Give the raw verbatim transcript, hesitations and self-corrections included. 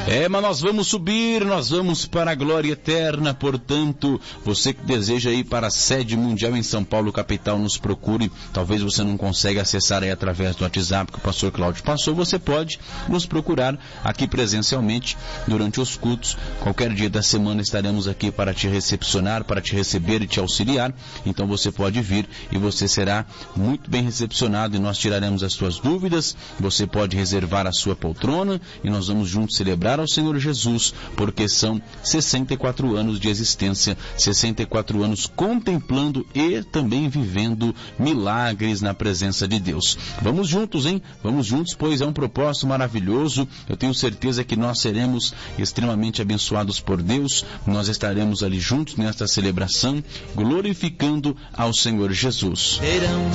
É, mas nós vamos subir, nós vamos para a glória eterna. Portanto, você que deseja ir para a sede mundial em São Paulo, capital, nos procure. Talvez você não consiga acessar aí através do WhatsApp que o pastor Cláudio passou. Você pode nos procurar aqui presencialmente durante os cultos. Qualquer dia da semana estaremos aqui para te recepcionar, para te receber e te auxiliar. Então você pode vir e você será muito bem recepcionado e nós tiraremos as suas dúvidas. Você pode reservar a sua poltrona e nós vamos juntos celebrar ao Senhor Jesus, porque são sessenta e quatro anos de existência, sessenta e quatro anos contemplando e também vivendo milagres na presença de Deus. Vamos juntos, hein? Vamos juntos, pois é um propósito maravilhoso. Eu tenho certeza que nós seremos extremamente abençoados por Deus. Nós estaremos ali juntos nesta celebração, glorificando ao Senhor Jesus.